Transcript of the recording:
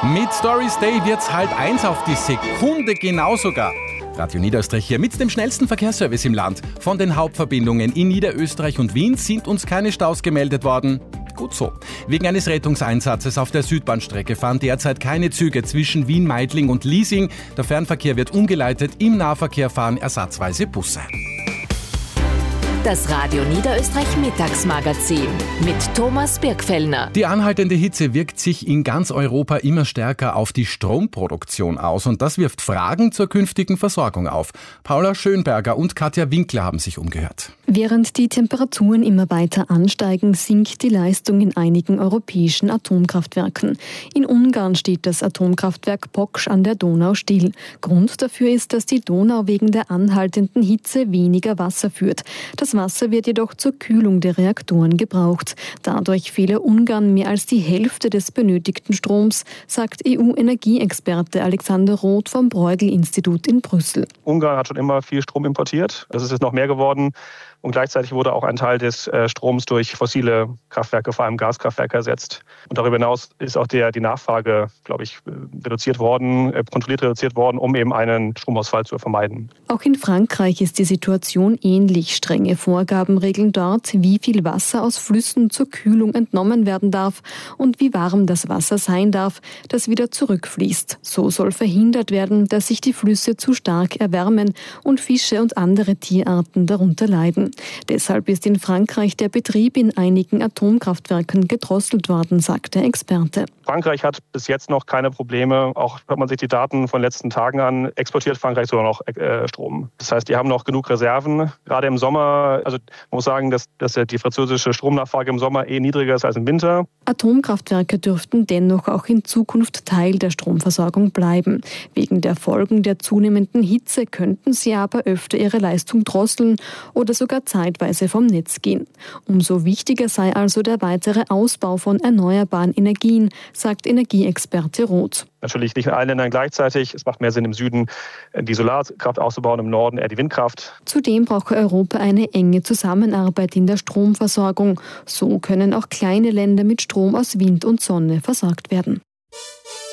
Mit Stories Day wird's 1:30 auf die Sekunde genau sogar. Radio Niederösterreich hier mit dem schnellsten Verkehrsservice im Land. Von den Hauptverbindungen in Niederösterreich und Wien sind uns keine Staus gemeldet worden. Gut so. Wegen eines Rettungseinsatzes auf der Südbahnstrecke fahren derzeit keine Züge zwischen Wien, Meidling und Liesing. Der Fernverkehr wird umgeleitet, im Nahverkehr fahren ersatzweise Busse. Das Radio Niederösterreich Mittagsmagazin mit Thomas Birkfellner. Die anhaltende Hitze wirkt sich in ganz Europa immer stärker auf die Stromproduktion aus und das wirft Fragen zur künftigen Versorgung auf. Paula Schönberger und Katja Winkler haben sich umgehört. Während die Temperaturen immer weiter ansteigen, sinkt die Leistung in einigen europäischen Atomkraftwerken. In Ungarn steht das Atomkraftwerk Poksch an der Donau still. Grund dafür ist, dass die Donau wegen der anhaltenden Hitze weniger Wasser führt. Das Wasser wird jedoch zur Kühlung der Reaktoren gebraucht. Dadurch fehle Ungarn mehr als die Hälfte des benötigten Stroms, sagt EU-Energieexperte Alexander Roth vom Bruegel-Institut in Brüssel. Ungarn hat schon immer viel Strom importiert. Das ist jetzt noch mehr geworden. Und gleichzeitig wurde auch ein Teil des Stroms durch fossile Kraftwerke, vor allem Gaskraftwerke, ersetzt. Und darüber hinaus ist auch die Nachfrage, glaube ich, kontrolliert reduziert worden, um eben einen Stromausfall zu vermeiden. Auch in Frankreich ist die Situation ähnlich. Strenge Vorgaben regeln dort, wie viel Wasser aus Flüssen zur Kühlung entnommen werden darf und wie warm das Wasser sein darf, das wieder zurückfließt. So soll verhindert werden, dass sich die Flüsse zu stark erwärmen und Fische und andere Tierarten darunter leiden. Deshalb ist in Frankreich der Betrieb in einigen Atomkraftwerken gedrosselt worden, sagt der Experte. Frankreich hat bis jetzt noch keine Probleme. Auch hört man sich die Daten von den letzten Tagen an, exportiert Frankreich sogar noch Strom. Das heißt, die haben noch genug Reserven. Gerade im Sommer, also man muss sagen, dass die französische Stromnachfrage im Sommer niedriger ist als im Winter. Atomkraftwerke dürften dennoch auch in Zukunft Teil der Stromversorgung bleiben. Wegen der Folgen der zunehmenden Hitze könnten sie aber öfter ihre Leistung drosseln oder sogar zeitweise vom Netz gehen. Umso wichtiger sei also der weitere Ausbau von erneuerbaren Energien, sagt Energieexperte Roth. Natürlich nicht in allen Ländern gleichzeitig. Es macht mehr Sinn, im Süden die Solarkraft auszubauen, im Norden eher die Windkraft. Zudem braucht Europa eine enge Zusammenarbeit in der Stromversorgung. So können auch kleine Länder mit Strom aus Wind und Sonne versorgt werden.